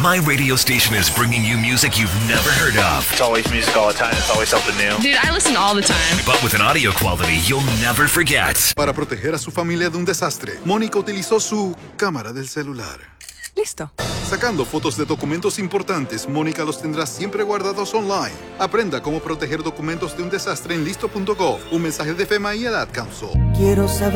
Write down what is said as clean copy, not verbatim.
My radio station is bringing you music you've never heard of. It's always music all the time. It's always something new. Dude, I listen all the time. But with an audio quality you'll never forget. Para proteger a su familia de un desastre, Mónica utilizó su cámara del celular. Listo. Sacando fotos de documentos importantes, Mónica los tendrá siempre guardados online. Aprenda cómo proteger documentos de un desastre en listo.gov. Un mensaje de FEMA y el Ad Council. Quiero saber